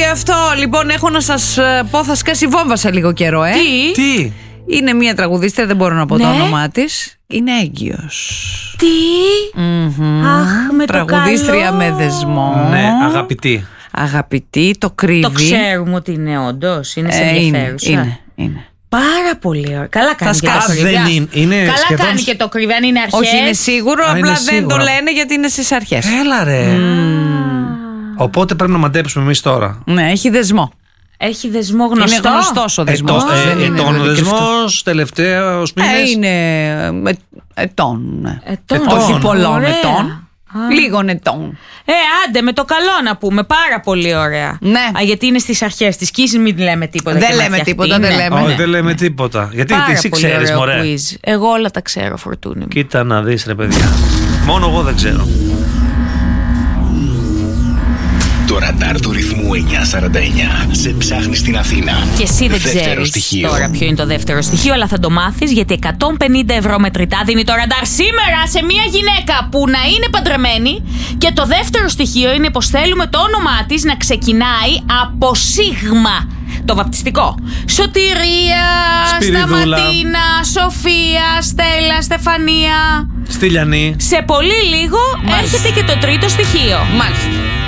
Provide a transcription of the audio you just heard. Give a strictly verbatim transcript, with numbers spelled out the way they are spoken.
αυτό. Λοιπόν, έχω να σας πω, θα σκάσει βόμβα σε λίγο καιρό, ε. Τι? Τι? Είναι μια τραγουδίστρια, δεν μπορώ να πω Ναι. το όνομά της. Είναι έγκυος. Τι? Mm-hmm. Αχ, με το τραγουδίστρια καλό. με δεσμό. Ναι, αγαπητή. Αγαπητή, το κρύβει. Το ξέρουμε ότι είναι όντως. Είναι σε Ε, είναι, ενδιαφέρουσα. είναι, είναι. Πάρα πολύ ωραία. Καλά κάνει Θα και το σκάσει. κρύβει. Δεν είναι- είναι Καλά σχεδόν- κάνει και το κρύβει. Αν είναι αρχές. Όχι, είναι σίγουρο, Α, απλά είναι δεν το σίγουρο. λένε γιατί είναι στις αρχές. Έλα ρε. Οπότε πρέπει να μαντέψουμε εμείς τώρα. Ναι, έχει δεσμό. Έχει δεσμό γνωστό. Είναι γνωστός ο δεσμός. Ετών, δεν ε, είναι ετών ο δηλαδή κρυφτό. δεσμός, τελευταίος Ε, μήνες. είναι ε, ετών. ναι. Ετών. Όχι πολλών Ωραία. ετών. Λίγων ετών. Ε, άντε με το καλό να πούμε. Πάρα πολύ ωραία. Ναι. Α, γιατί είναι στις αρχές της και μην λέμε τίποτα. Δεν και λέμε μάτια τίποτα, αυτή, δεν ναι. λέμε. Όχι, ναι. δεν λέμε τίποτα. Γιατί Πάρα εσύ πολύ ξέρεις, ωραίο μωρέ. quiz. Εγώ όλα τα ξέρω, Φορτούνη μου. Κοίτα να δεις ρε παιδιά. Μόνο εγώ δεν ξέρω. Το ραντάρ του ρυθμού εννιακόσια σαράντα εννιά σε ψάχνει στην Αθήνα. Και εσύ δεν Δεύτερο ξέρεις στοιχείο. τώρα ποιο είναι το δεύτερο στοιχείο, αλλά θα το μάθεις γιατί εκατόν πενήντα ευρώ μετρητά δίνει το ραντάρ σήμερα σε μια γυναίκα που να είναι παντρεμένη. Και το δεύτερο στοιχείο είναι πως θέλουμε το όνομά της να ξεκινάει από σίγμα. Το βαπτιστικό. Σωτηρία, Σπυριδούλα. Σταματίνα, Σοφία, Στέλλα, Στεφανία. Στυλιανή. Σε πολύ λίγο έρχεται και το τρίτο στοιχείο. Μάλιστα.